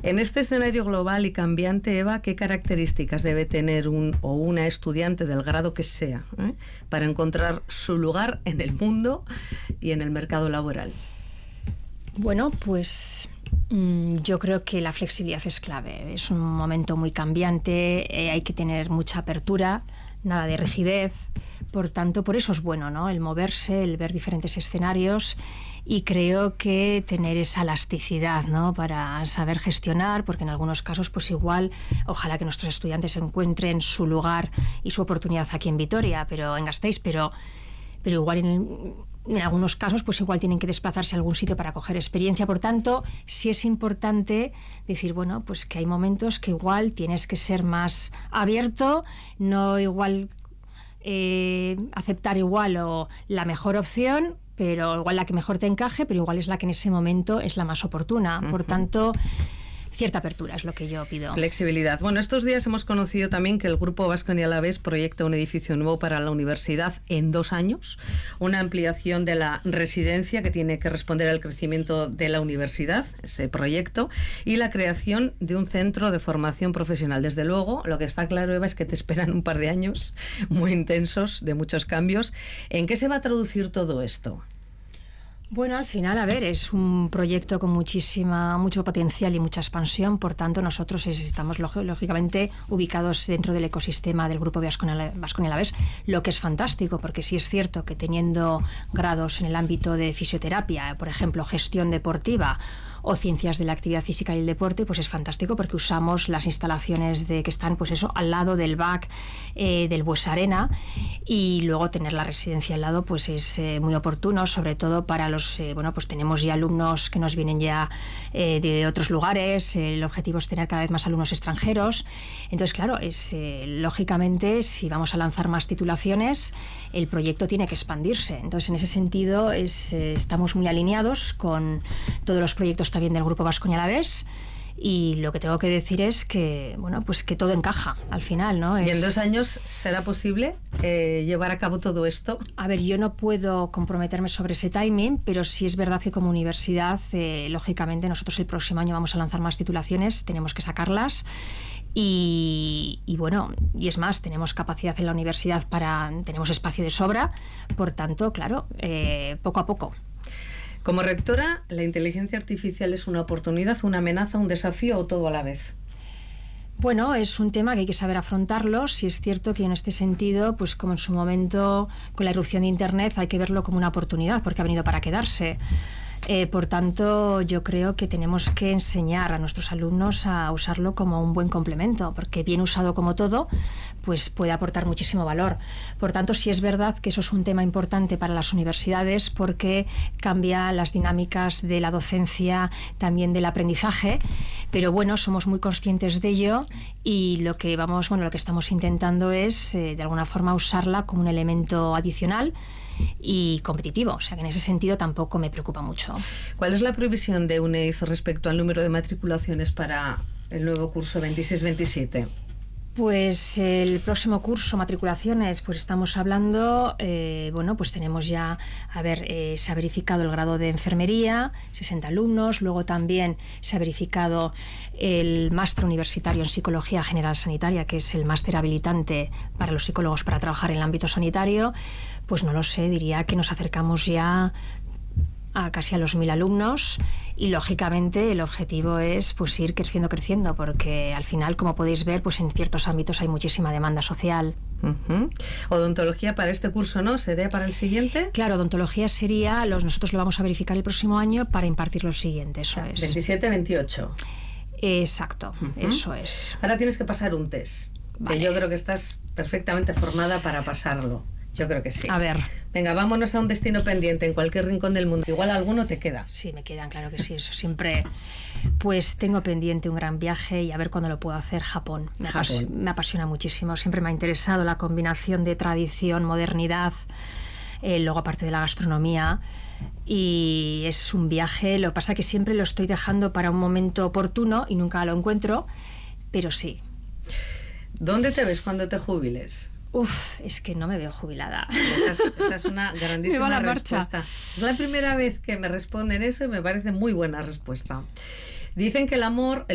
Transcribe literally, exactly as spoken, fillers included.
En este escenario global y cambiante, Eva, ¿qué características debe tener un o una estudiante del grado que sea, ¿eh? para encontrar su lugar en el mundo y en el mercado laboral? Bueno, pues mmm, yo creo que la flexibilidad es clave. Es un momento muy cambiante, eh, hay que tener mucha apertura, nada de rigidez. Por tanto, por eso es bueno, ¿no?, el moverse, el ver diferentes escenarios, y creo que tener esa elasticidad, ¿no?, para saber gestionar, porque en algunos casos, pues igual, ojalá que nuestros estudiantes encuentren su lugar y su oportunidad aquí en Vitoria, pero en Gasteiz, pero, pero igual en, en algunos casos, pues igual tienen que desplazarse a algún sitio para coger experiencia. Por tanto, sí es importante decir, bueno, pues que hay momentos que igual tienes que ser más abierto, no igual eh, aceptar igual o la mejor opción, pero igual la que mejor te encaje, pero igual es la que en ese momento es la más oportuna. Uh-huh. Por tanto, cierta apertura es lo que yo pido. Flexibilidad. Bueno, estos días hemos conocido también que el Grupo Baskonia Alavés proyecta un edificio nuevo para la universidad en dos años, una ampliación de la residencia que tiene que responder al crecimiento de la universidad, ese proyecto, y la creación de un centro de formación profesional. Desde luego, lo que está claro, Eva, es que te esperan un par de años muy intensos, de muchos cambios. ¿En qué se va a traducir todo esto? Bueno, al final, a ver, es un proyecto con muchísima, mucho potencial y mucha expansión. Por tanto, nosotros estamos lógicamente ubicados dentro del ecosistema del Grupo Baskonia Alavés, lo que es fantástico, porque sí es cierto que teniendo grados en el ámbito de fisioterapia, por ejemplo, gestión deportiva o ciencias de la actividad física y el deporte, pues es fantástico porque usamos las instalaciones de que están, pues eso, al lado del B A C, eh, del Buesa Arena, y luego tener la residencia al lado, pues es eh, muy oportuno, sobre todo para los, eh, bueno, pues tenemos ya alumnos que nos vienen ya eh, de otros lugares. El objetivo es tener cada vez más alumnos extranjeros. Entonces, claro, es eh, lógicamente, si vamos a lanzar más titulaciones, el proyecto tiene que expandirse. Entonces, en ese sentido, es, eh, estamos muy alineados con todos los proyectos también del Grupo Baskonia Alavés, y lo que tengo que decir es que, bueno, pues que todo encaja al final, ¿no? Es... ¿Y en dos años será posible eh, llevar a cabo todo esto? A ver, yo no puedo comprometerme sobre ese timing, pero sí es verdad que como universidad, eh, lógicamente, nosotros el próximo año vamos a lanzar más titulaciones, tenemos que sacarlas. Y, y bueno, y es más, tenemos capacidad en la universidad para, tenemos espacio de sobra, por tanto, claro, eh, poco a poco. Como rectora, ¿la inteligencia artificial es una oportunidad, una amenaza, un desafío o todo a la vez? Bueno, es un tema que hay que saber afrontarlo. Sí es cierto que en este sentido, pues como en su momento con la irrupción de Internet, hay que verlo como una oportunidad porque ha venido para quedarse. Eh, por tanto, yo creo que tenemos que enseñar a nuestros alumnos a usarlo como un buen complemento, porque bien usado como todo, pues puede aportar muchísimo valor. Por tanto, sí es verdad que eso es un tema importante para las universidades porque cambia las dinámicas de la docencia, también del aprendizaje, pero bueno, somos muy conscientes de ello y lo que vamos, bueno, lo que estamos intentando es eh, de alguna forma usarla como un elemento adicional y competitivo, o sea que en ese sentido tampoco me preocupa mucho. ¿Cuál es la previsión de UNEID respecto al número de matriculaciones para el nuevo curso veintiséis veintisiete? Pues el próximo curso, matriculaciones, pues estamos hablando, eh, bueno, pues tenemos ya, a ver, eh, se ha verificado el grado de enfermería, sesenta alumnos, luego también se ha verificado el máster universitario en Psicología General Sanitaria, que es el máster habilitante para los psicólogos para trabajar en el ámbito sanitario. Pues no lo sé, diría que nos acercamos ya a casi a los mil alumnos y lógicamente el objetivo es pues ir creciendo, creciendo, porque al final, como podéis ver, pues en ciertos ámbitos hay muchísima demanda social. Uh-huh. Odontología para este curso, ¿no? ¿Sería para el siguiente? Claro, odontología sería, los, nosotros lo vamos a verificar el próximo año para impartir lo siguiente, eso es. veintisiete veintiocho. Exacto, uh-huh. Eso es. Ahora tienes que pasar un test, vale. Que yo creo que estás perfectamente formada para pasarlo. Yo creo que sí. A ver. Venga, vámonos a un destino pendiente en cualquier rincón del mundo. Igual alguno te queda. Sí, me quedan, claro que sí. Eso siempre. Pues tengo pendiente un gran viaje y a ver cuándo lo puedo hacer. Japón. Me, Japón. Apas me apasiona muchísimo. Siempre me ha interesado la combinación de tradición, modernidad, eh, luego aparte de la gastronomía. Y es un viaje. Lo que pasa es que siempre lo estoy dejando para un momento oportuno y nunca lo encuentro. Pero sí. ¿Dónde te ves cuando te jubiles? Uf, es que no me veo jubilada. Esa es, esa es una grandísima la respuesta. Marcha. Es la primera vez que me responden eso y me parece muy buena respuesta. Dicen que el amor...